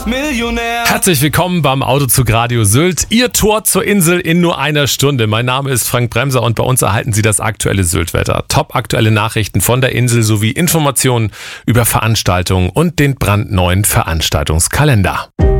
Millionär. Herzlich willkommen beim Autozug Radio Sylt. Ihr Tor zur Insel in nur einer Stunde. Mein Name ist Frank Bremser und bei uns erhalten Sie das aktuelle Sylt-Wetter. Top aktuelle Nachrichten von der Insel sowie Informationen über Veranstaltungen und den brandneuen Veranstaltungskalender.